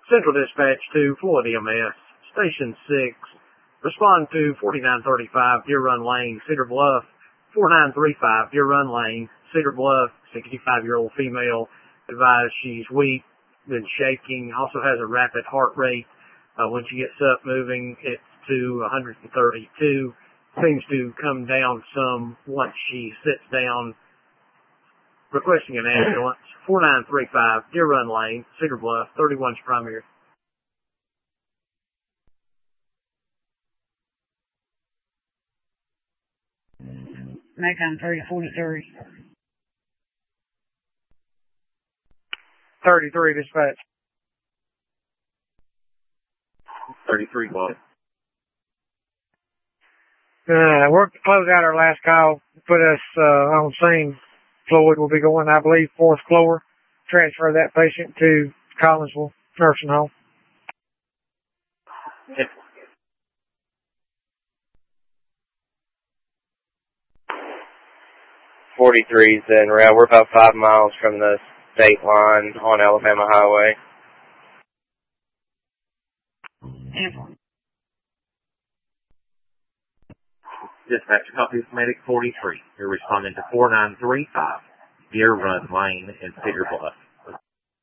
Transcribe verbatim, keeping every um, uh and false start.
Central Dispatch to Floyd E M S, Station six. Respond to forty-nine thirty-five Deer Run Lane, Cedar Bluff. forty-nine thirty-five Deer Run Lane, Cedar Bluff, sixty-five-year-old female. Advised she's weak, been shaking, also has a rapid heart rate. Uh, when she gets up moving, it's to one thirty-two. Seems to come down some once she sits down. Requesting an ambulance. forty-nine thirty-five Deer Run Lane, Cedar Bluff, thirty-one's primary. Macon thirty forty-three. thirty-three dispatch. thirty-three, Bob. Uh, we're to close out our last call. Put us uh, on scene. Floyd will be going, I believe, fourth floor. Transfer that patient to Collinsville Nursing Home. forty-three's en route. We're about five miles from the state line on Alabama Highway. Dispatch, copy of Medic forty-three. You're responding to forty-nine thirty-five Deer Run Lane in Cedar Bluff.